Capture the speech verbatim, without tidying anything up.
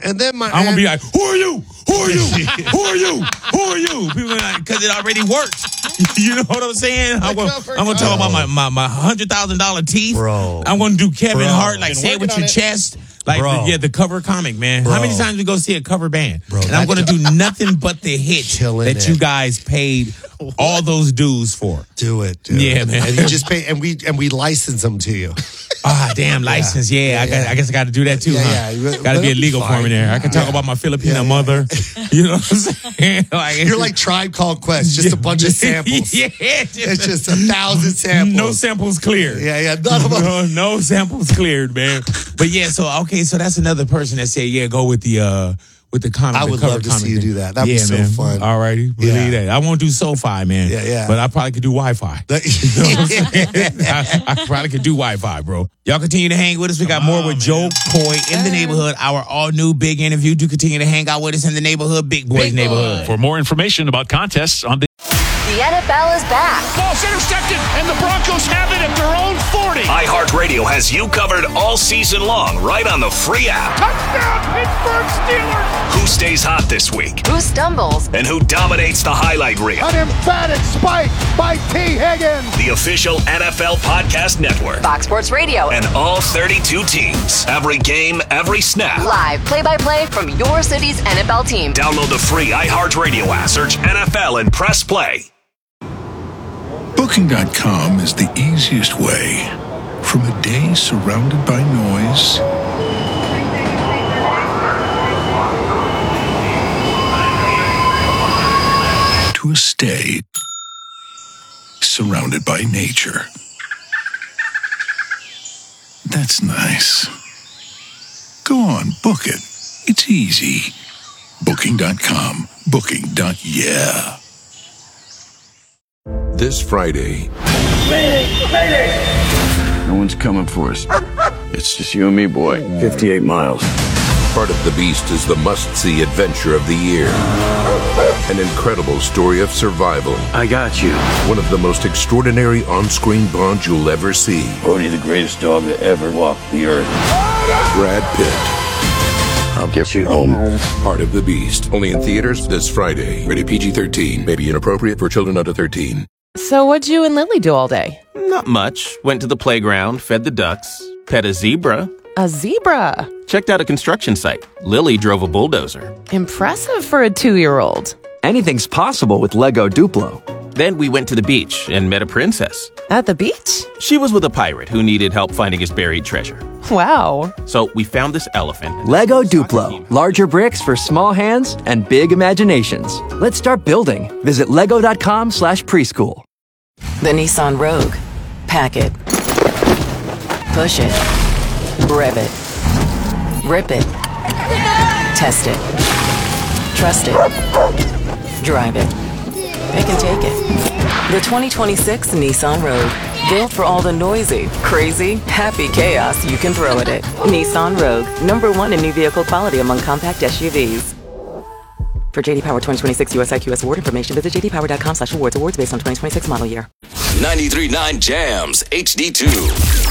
And then my I'm gonna be like, who are you? Who are you? Who are you? Who are you? People are like, because it already worked. You know what I'm saying? I'm gonna, I'm gonna talk about my my, my hundred thousand dollar teeth. Bro. I'm gonna do Kevin Bro. Hart, like say it with your it. chest. Like, Bro. the, yeah, the cover comic, man. Bro. How many times we go see a cover band? Bro, and I'm going to do nothing but the hit Killing that it. you guys paid all those dues for. Do it, dude. Yeah, man. And you just pay, and we and we license them to you. Ah, damn, license. Yeah, Yeah, I, got, yeah. I guess I got to do that too, Yeah, huh? yeah. Got to be a That'll be legal fine. form in there. I can talk Yeah. about my Filipino Yeah, yeah. mother. You know what I'm saying? Like, You're like Tribe Called Quest, just a bunch of samples. yeah, It's just a thousand samples. No samples cleared. Yeah, yeah. None of them. No, no samples cleared, man. But yeah, so okay, so that's another person that said, yeah, go with the uh with the comic. I the would cover love to comic see you thing. do that. That'd be yeah, so man. fun. All righty, believe Yeah. that. I won't do SoFi, man. Yeah, yeah. But I probably could do Wi-Fi. I, I probably could do Wi-Fi, bro. Y'all continue to hang with us. We got more with Joe Coy in the neighborhood. Our all new big interview. Do continue to hang out with us in the neighborhood, Big Boys Big neighborhood. Boy. For more information about contests on the The N F L is back. Ball's intercepted, and the Broncos have it at their own forty. iHeartRadio has you covered all season long, right on the free app. Touchdown, Pittsburgh Steelers. Who stays hot this week? Who stumbles? And who dominates the highlight reel? An emphatic spike by T. Higgins. The official N F L Podcast Network. Fox Sports Radio. And all thirty-two teams. Every game, every snap. Live play-by-play from your city's N F L team. Download the free iHeartRadio app. Search N F L and press play. Booking dot com is the easiest way from a day surrounded by noise to a stay surrounded by nature. That's nice. Go on, book it. It's easy. Booking dot com. Booking. Yeah. This Friday, No one's coming for us. It's just you and me, boy. fifty-eight miles. Part of the Beast is the must-see adventure of the year. An incredible story of survival. I got you. One of the most extraordinary on-screen bonds you'll ever see. Bodie, the greatest dog that ever walked the earth. Brad Pitt. I'll get you home. Part of the Beast. Only in theaters this Friday. Rated P G thirteen. May be inappropriate for children under thirteen. So what'd you and Lily do all day? Not much. Went to the playground, fed the ducks, pet a zebra. A zebra? Checked out a construction site. Lily drove a bulldozer. Impressive for a two-year-old. Anything's possible with Lego Duplo. Then we went to the beach and met a princess. At the beach? She was with a pirate who needed help finding his buried treasure. Wow. So we found this elephant. Lego Duplo. Larger bricks for small hands and big imaginations. Let's start building. Visit lego dot com slash preschool. The Nissan Rogue. Pack it. Push it. Rev it. Rip it. Test it. Trust it. Drive it. Pick and take it. The twenty twenty-six Nissan Rogue. Built for all the noisy, crazy, happy chaos you can throw at it. Nissan Rogue. Number one in new vehicle quality among compact S U Vs. For J D Power twenty twenty-six U S I Q S award information, visit j d power dot com slash awards. Awards based on twenty twenty-six model year. ninety-three point nine Jams H D two.